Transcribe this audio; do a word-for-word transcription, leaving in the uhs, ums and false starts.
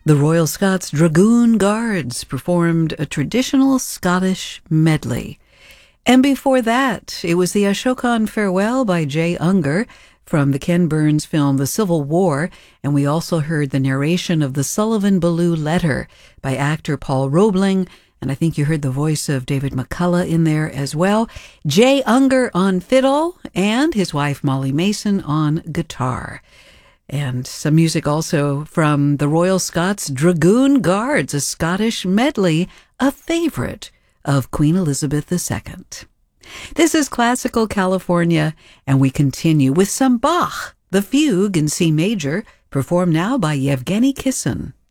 The Royal Scots Dragoon Guards performed a traditional Scottish medley. And before that, it was the Ashokan Farewell by Jay Unger from the Ken Burns film The Civil War, and we also heard the narration of the Sullivan Ballou Letter by actor Paul Roebling, and I think you heard the voice of David McCullough in there as well. Jay Unger on fiddle, and his wife Molly Mason on guitar. And some music also from the Royal Scots Dragoon Guards, a Scottish medley, a favorite of Queen Elizabeth the Second. This is Classical California, and we continue with some Bach, the Fugue in C major, performed now by Yevgeny Kissin.